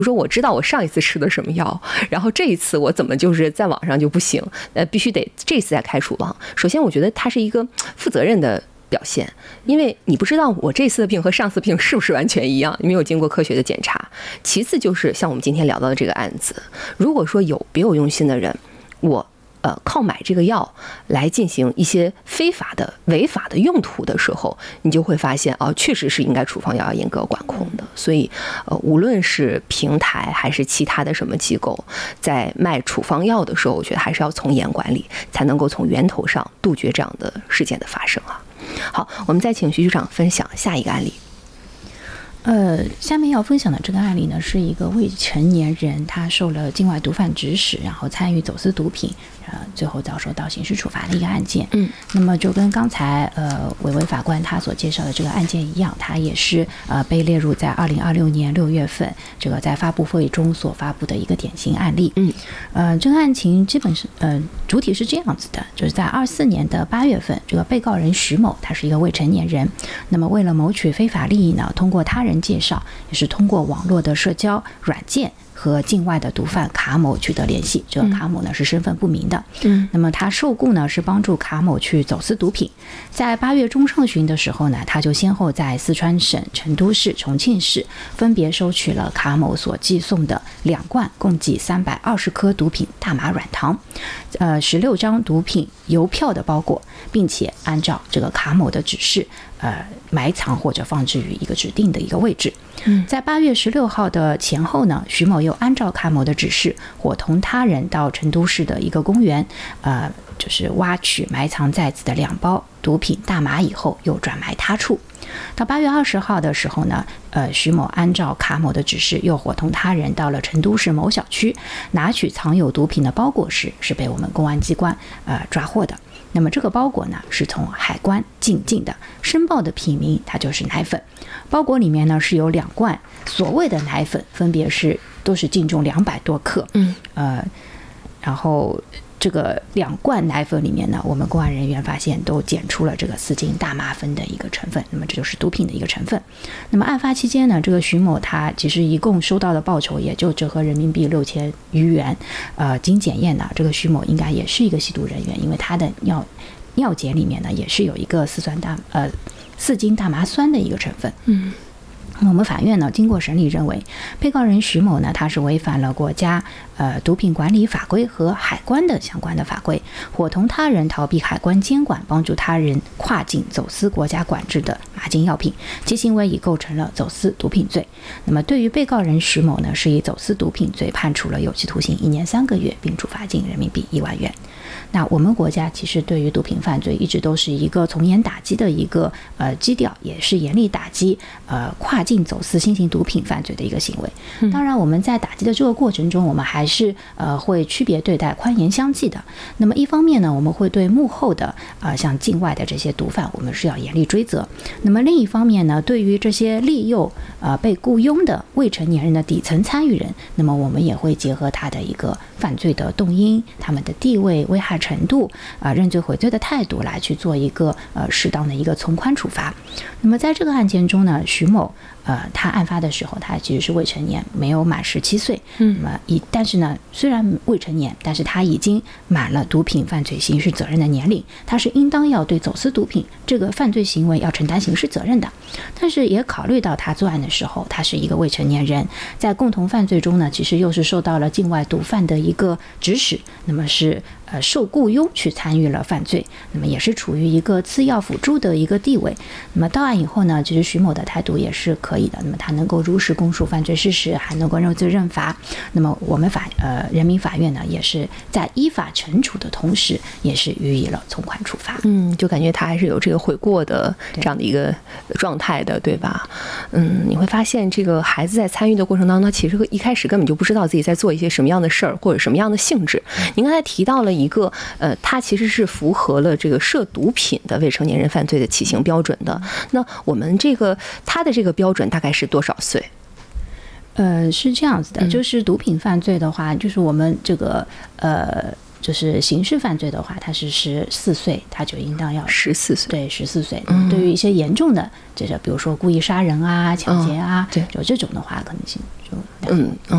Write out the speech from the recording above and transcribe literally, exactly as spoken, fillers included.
说我知道我上一次吃的什么药，然后这一次我怎么就是在网上就不行，呃，必须得这次再开处方。首先，我觉得它是一个负责任的表现，因为你不知道我这次的病和上次病是不是完全一样，你没有经过科学的检查。其次就是像我们今天聊到的这个案子，如果说有别有用心的人，我呃，靠买这个药来进行一些非法的、违法的用途的时候，你就会发现啊，确实是应该处方药要严格管控的。所以，呃，无论是平台还是其他的什么机构，在卖处方药的时候，我觉得还是要从严管理，才能够从源头上杜绝这样的事件的发生啊。好，我们再请徐局长分享下一个案例。 呃，下面要分享的这个案例呢，是一个未成年人，他受了境外毒贩指使，然后参与走私毒品，呃，最后遭受到刑事处罚的一个案件。嗯，那么就跟刚才呃韦韦法官他所介绍的这个案件一样，他也是呃被列入在二零二六年六月份这个在发布会中所发布的一个典型案例。嗯，呃，这个案情基本是呃主体是这样子的，就是在二四年的八月份，这个被告人徐某他是一个未成年人，那么为了谋取非法利益呢，通过他人介绍，也是通过网络的社交软件和境外的毒贩卡某取得联系，这个卡某呢是身份不明的。嗯，那么他受雇呢是帮助卡某去走私毒品。在八月中上旬的时候呢，他就先后在四川省、成都市、重庆市分别收取了卡某所寄送的两罐共计三百二十颗毒品大麻软糖，呃，十六张毒品邮票的包裹，并且按照这个卡某的指示，呃，埋藏或者放置于一个指定的一个位置。嗯，在八月十六号的前后呢，徐某又按照卡某的指示，伙同他人到成都市的一个公园，呃，就是挖取埋藏在此的两包毒品大麻以后，又转埋他处。到八月二十号的时候呢，呃，徐某按照卡某的指示，又伙同他人到了成都市某小区，拿取藏有毒品的包裹时，是被我们公安机关呃抓获的。那么这个包裹呢，是从海关进境的，申报的品名它就是奶粉。包裹里面呢是有两罐所谓的奶粉，分别是都是净重两百多克。嗯，呃，然后这个两罐奶粉里面呢，我们公安人员发现都检出了这个四斤大麻酚的一个成分，那么这就是毒品的一个成分。那么案发期间呢，这个徐某他其实一共收到的报酬也就折合人民币六千余元。呃，经检验呢，这个徐某应该也是一个吸毒人员，因为他的尿尿检里面呢也是有一个四酸大呃四斤大麻酸的一个成分。嗯。那我们法院呢，经过审理认为，被告人徐某呢，他是违反了国家呃毒品管理法规和海关的相关的法规，伙同他人逃避海关监管，帮助他人跨境走私国家管制的麻禁药品，其行为已构成了走私毒品罪。那么对于被告人徐某呢，是以走私毒品罪判处了有期徒刑一年三个月，并处罚金人民币一万元。那我们国家其实对于毒品犯罪一直都是一个从严打击的一个呃基调，也是严厉打击呃跨境走私新型毒品犯罪的一个行为。当然我们在打击的这个过程中，我们还是呃会区别对待，宽严相济的。那么一方面呢，我们会对幕后的呃像境外的这些毒贩，我们是要严厉追责。那么另一方面呢，对于这些利诱呃被雇佣的未成年人的底层参与人，那么我们也会结合他的一个犯罪的动因、他们的地位、危害程度啊、呃、认罪悔罪的态度来去做一个呃适当的一个从宽处罚。那么在这个案件中呢，徐某呃他案发的时候他其实是未成年，没有满十七岁。嗯，那么以但是呢，虽然未成年，但是他已经满了毒品犯罪刑事责任的年龄，他是应当要对走私毒品这个犯罪行为要承担刑事责任的。但是也考虑到他作案的时候他是一个未成年人，在共同犯罪中呢，其实又是受到了境外毒贩的一个指使，那么是呃受雇佣去参与了犯罪，那么也是处于一个次要辅助的一个地位。那么到案以后呢，其实徐某的态度也是可以的，那么他能够如实供述犯罪事实，还能够认罪认罚。那么我们法呃人民法院呢，也是在依法惩处的同时，也是予以了从宽处罚。 嗯，就感觉他还是有这个悔过的这样的一个状态的，对吧？嗯，你会发现这个孩子在参与的过程当中，他其实一开始根本就不知道自己在做一些什么样的事儿，或者什么样的性质。您刚才提到了一个呃，他其实是符合了这个涉毒品的未成年人犯罪的起刑标准的。那我们这个他的这个标准大概是多少岁？ 呃，是这样子的，就是毒品犯罪的话，就是我们这个呃。就是刑事犯罪的话，他是十四岁，他就应当要十四岁， 对，十四岁。嗯，对于一些严重的，就是比如说故意杀人啊、抢劫啊， 嗯、对， 就这种的话，可能性就嗯嗯。